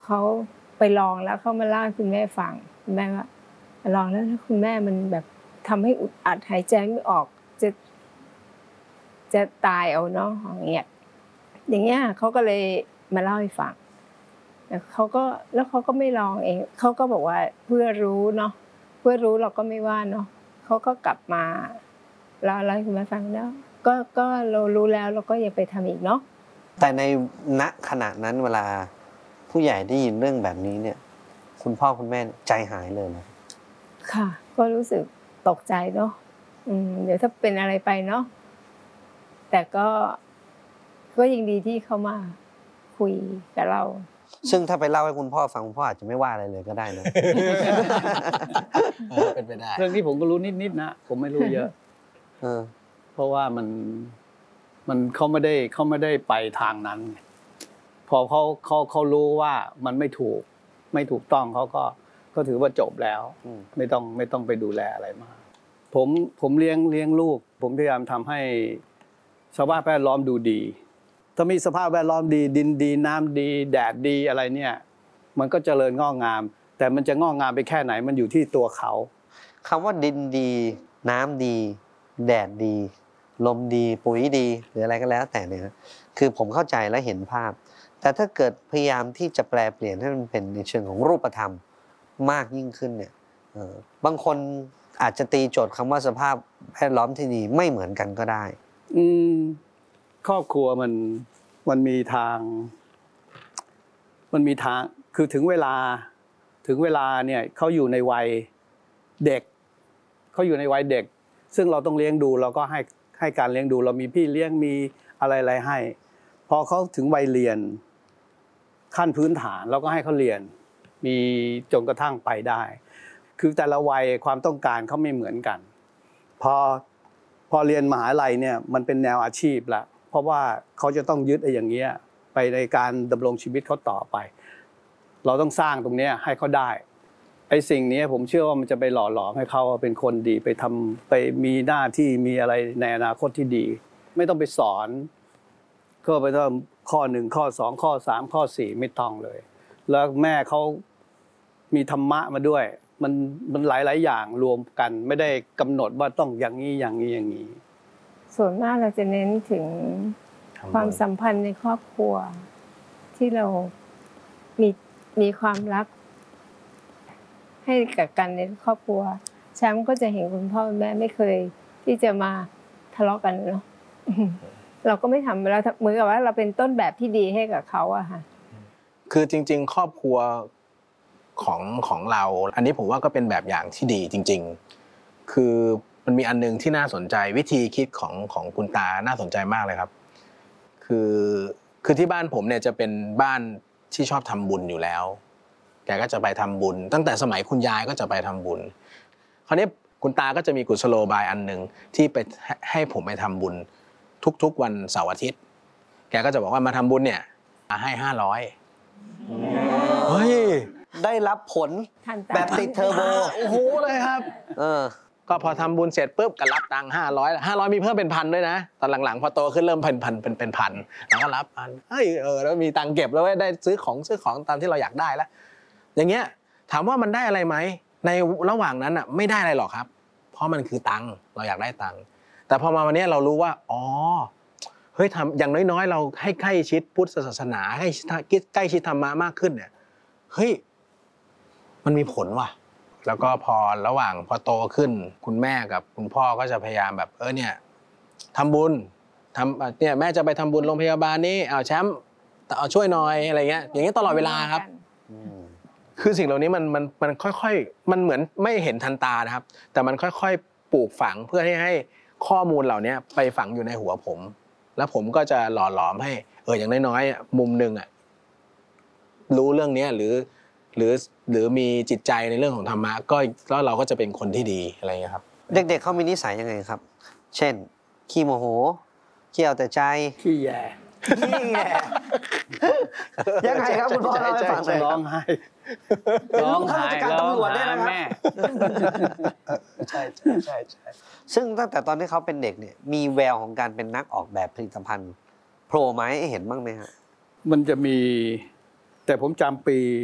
เขาไปลองแล้วเขามาเล่าให้คุณแม่ฟังคุณแม่ว่าลองแล้วคุณแม่มันแบบทำให้อุดอัดหายใจไม่ออกจะตายเอาเนาะอย่างเงี้ยเขาก็เลยมาเล่าให้ฟังแล้วเขาก็ไม่ลองเองเขาก็บอกว่าเพื่อรู้เนาะเพื่อรู้เราก็ไม่ว่าเนาะเขาก็กลับมาแล้วให้คุณแม่ฟังแล้วก็เรารู้แล้วเราก็อย่าไปทำอีกเนาะแต่ในณขณะนั้นเวลาผู้ใหญ่ได้ยินเรื่องแบบนี้เนี่ยคุณพ่อคุณแม่ใจหายเลยนะค่ะก็รู้สึกตกใจเนาะเดี๋ยวถ้าเป็นอะไรไปเนาะแต่ก็ยังดีที่เขามาคุยกับเราซึ่งถ้าไปเล่าให้คุณพ่อฟังคุณพ่ออาจจะไม่ว่าอะไรเลยก็ได้นะเป็นไปได้เรื่องที่ผมก็รู้นิดๆนะผมไม่รู้เยอะเพราะว่ามันเขาไม่ได้ไปทางนั้นพอเขารู้ว่ามันไม่ถูกต้องเขาก็ถือว่าจบแล้วไม่ต้องไปดูแลอะไรมากผมเลี้ยงลูกผมพยายามทำให้สภาพแวดล้อมดูดีถ้ามีสภาพแวดล้อมดีดินดีน้ำดีแดดดีอะไรเนี่ยมันก็เจริญงอกงามแต่มันจะงอกงามไปแค่ไหนมันอยู่ที่ตัวเขาคำว่าดินดีน้ำดีแดดดีลมดีปุ๋ยดีหรืออะไรก็แล้วแต่เนี่ยคือผมเข้าใจและเห็นภาพแต่ถ้าเกิดพยายามที่จะแปลเปลี่ยนให้มันเป็นในเชิงของรูปธรรมมากยิ่งขึ้นเนี่ยบางคนอาจจะตีโจทย์คำว่าสภาพแวดล้อมที่ดีไม่เหมือนกันก็ได้ครอบครัวมันมีทางคือถึงเวลาเนี่ยเขาอยู่ในวัยเด็กซึ่งเราต้องเลี้ยงดูเราก็ให้การเลี้ยงดูเรามีพี่เลี้ยงมีอะไรให้พอเขาถึงวัยเรียนขั้นพื้นฐานเราก็ให้เขาเรียนมีจนกระทั่งไปได้คือแต่ละวัยความต้องการเขาไม่เหมือนกันพอเรียนมหาลัยเนี่ยมันเป็นแนวอาชีพละเพราะว่าเขาจะต้องยึดไอ้อย่างเงี้ยไปในการดำรงชีวิตเขาต่อไปเราต้องสร้างตรงนี้ให้เขาได้ไอ้สิ่งนี้ผมเชื่อว่ามันจะไปหล่อหลอมให้เขาเป็นคนดีไปมีหน้าที่มีอะไรในอนาคตที่ดีไม่ต้องไปสอนก็ไปต้องข้อ1ข้อ2ข้อ3ข้อ4ไม่ต้องเลยแล้วแม่เขามีธรรมะมาด้วยมันหลายอย่างรวมกันไม่ได้กำหนดว่าต้องอย่างนี้ส่วนมากเราจะเน้นถึงความสัมพันธ์ในครอบครัวที่เรามีความรักให้กับกันในครอบครัวแชมป์ก็จะเห็นคุณพ่อแม่ไม่เคยที่จะมาทะเลาะกันเนาะเราก็ไม่ทำเราเหมือนกับว่าเราเป็นต้นแบบที่ดีให้กับเขาอะค่ะคือจริงๆครอบครัวของเราอันนี้ผมว่าก็เป็นแบบอย่างที่ดีจริงๆคือมันมีอันนึงที่น่าสนใจวิธีคิดของคุณตาน่าสนใจมากเลยครับคือที่บ้านผมเนี่ยจะเป็นบ้านที่ชอบทำบุญอยู่แล้วแกก็จะไปทำบุญตั้งแต่สมัยคุณยายก็จะไปทำบุญคราวนี้คุณตาก็จะมีกุศโลบายอันนึงที่ไปให้ผมไปทำบุญทุกๆวันเสาร์อาทิตย์แกก็จะบอกว่ามาทำบุญเนี่ยให้500เฮ้ยได้รับผลแบบติดเทอร์โบโอ้โหเลยครับก็พอทำบุญเสร็จปุ๊บก็รับตังค์500มีเพิ่มเป็น1,000ด้วยนะตอนหลังๆพอโตขึ้นเริ่มเป็นพันแล้วก็รับ1,000เฮ้ยแล้วมีตังค์เก็บแล้วได้ซื้อของตามที่เราอยากได้แล้วอย่างเงี้ยถามว่ามันได้อะไรไหมในระหว่างนั้นอ่ะไม่ได้อะไรหรอกครับเพราะมันคือตังค์เราอยากได้ตังค์แต่พอมาวันนี้เรารู้ว่าอ๋อเฮ้ยทำอย่างน้อยๆเราให้ใกล้ชิดพุทธศาสนาให้ใกล้ชิดธรรมะมากขึ้นเนี่ยเฮ้ยมันมีผลว่ะแล้วก็พอโตขึ้นคุณแม่กับคุณพ่อก็จะพยายามแบบเนี่ยทำบุญเนี่ยแม่จะไปทำบุญโรงพยาบาลนี่แชมป์เอาช่วยหน่อยอะไรเงี้ยอย่างนี้ตลอดเวลาครับคือสิ่งเหล่านี้มันค่อยๆมันเหมือนไม่เห็นทันตานะครับแต่มันค่อยๆปลูกฝังเพื่อให้ข้อมูลเหล่านี้ไปฝังอยู่ในหัวผมแล้วผมก็จะหล่อหลอมให้อย่างน้อยๆมุมนึงรู้เรื่องนี้หรือมีจิตใจในเรื่องของธรรมะก็แล้วเราก็จะเป็นคนที่ดีอะไรเงี้ยครับเด็กๆเขามีนิสัยยังไงครับเช่นขี้โมโหขี้เอาแต่ใจขี้แย่ยังไงครับคุณพ่อเล่าให้ฟังหน่อยร้องไห้ร้องไห้ตำรวจได้นะครับใช่ซึ่งตั้งแต่ตอนที่เขาเป็นเด็กเนี่ยมีแววของการเป็นนักออกแบบผลิตภัณฑ์โผล่มาให้เห็นบ้างไหมฮะมันจะมีแต่ผมจำปี